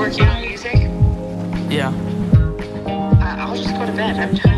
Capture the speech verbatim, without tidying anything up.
working on music? Yeah. Uh, I'll just go to bed. I'm tired.